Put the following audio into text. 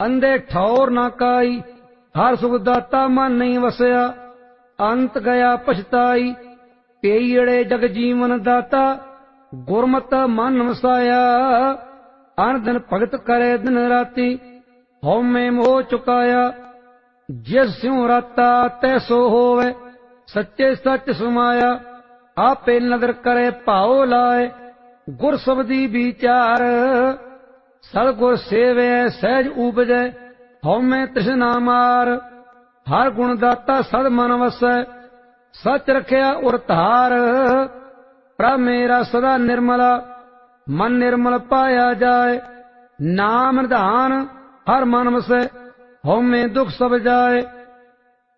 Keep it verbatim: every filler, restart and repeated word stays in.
अंधे ठौर ना काई, हर सुख दाता मन नहीं वसया, अंत गया पछताई। पेईड़े जग जीवन दाता, गुरमत मन वसाया, अन दिन भगत करे दिन राती, हौमे मोह चुकाया। जिस स्यों राता तैसो होवे, सच्चे सच समाया, आपे नदर करे भाओ लाए, गुर सबदी विचार। सतगुर सेवे सहज उपजै, हौमे तृष्णा मार, हर गुण दाता सद मन वसै, सच रखिया उर धार। प्रभ मेरा सदा निर्मला, मन निर्मल पाया जाए, नाम निधान हर मन वसै, हौमे दुख सब जाए।